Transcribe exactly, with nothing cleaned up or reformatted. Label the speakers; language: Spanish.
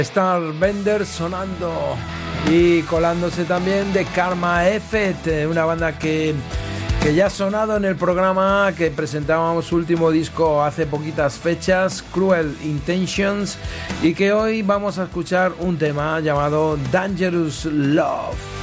Speaker 1: Starbender sonando y colándose también de Karma Effect, una banda que, que ya ha sonado en el programa que presentábamos su último disco hace poquitas fechas, Cruel Intentions, y que hoy vamos a escuchar un tema llamado Dangerous Love.